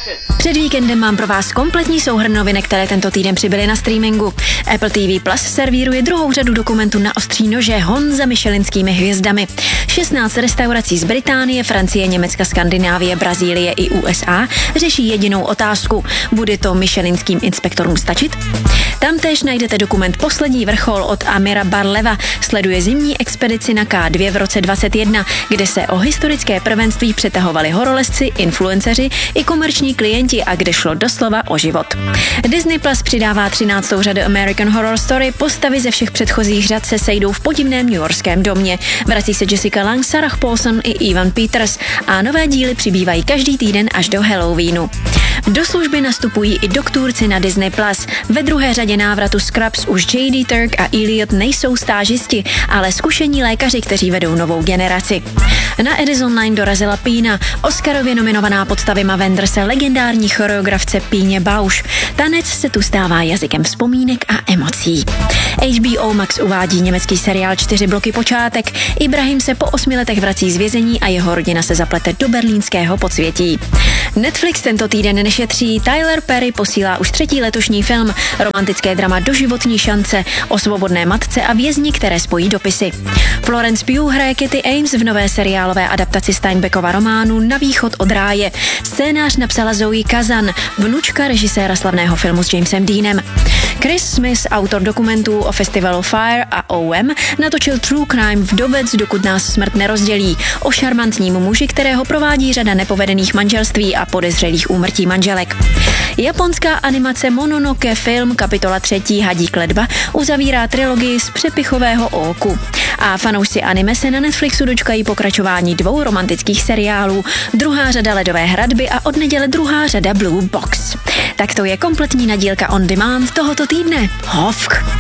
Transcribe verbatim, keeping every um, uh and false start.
Před víkendem mám pro vás kompletní souhrn novinek, které tento týden přibyly na streamingu. Apple T V Plus servíruje druhou řadu dokumentů na ostří nože hon za michelinskými hvězdami. šestnáct restaurací z Británie, Francie, Německa, Skandinávie, Brazílie i U S A řeší jedinou otázku. Bude to michelinským inspektorům stačit? Tam též najdete dokument Poslední vrchol od Amira Barleva. Sleduje zimní expedici na K dva v roce dvacet jedna, kde se o historické prvenství přetahovali horolezci, influenceři i komerční klienti a kde šlo doslova o život. Disney Plus přidává třináctou řadu American Horror Story. Postavy ze všech předchozích řad se sejdou v podivném newyorském domě. Vrací se Jessica Lange, Sarah Paulson i Evan Peters a nové díly přibývají každý týden až do Halloweenu. Do služby nastupují i doktorci na Disney Plus. Ve druhé řadě návratu Scrubs už J D Turk a Elliot nejsou stážisti, ale zkušení lékaři, kteří vedou novou generaci. Na Edison Line dorazila Pína, Oscarově nominovaná podsta Wima Wenderse, legendární choreografce Píně Bausch. Tanec se tu stává jazykem vzpomínek a emocí. H B O Max uvádí německý seriál Čtyři bloky počátek. Ibrahim se po osmi letech vrací z vězení a jeho rodina se zaplete do berlínského podsvětí. Netflix tento týden nešetří. Tyler Perry posílá už třetí letošní film, romantické drama Doživotní šance o svobodné matce a vězni, které spojí dopisy. Florence Pugh hraje Katy Ames v nové seriálové adaptaci Steinbeckova románu Na východ od ráje. Scénář napsala Zoe Kazan, vnučka režiséra slavného filmu s Jamesem Deanem. Chris Smith, autor dokumentů o festivalu Fire a O M, natočil True Crime Vdovec, dokud nás smrt nerozdělí, o šarmantním muži, kterého provádí řada nepovedených manželství a podezřelých úmrtí manželek. Japonská animace Mononoke film kapitola třetí Hadí kletba uzavírá trilogii z přepichového óku. A fanoušci anime se na Netflixu dočkají pokračování dvou romantických seriálů, druhá řada Ledové hradby a od neděle druhá řada Blue Box. Tak to je kompletní nadílka on demand tohoto týdne. Hovk!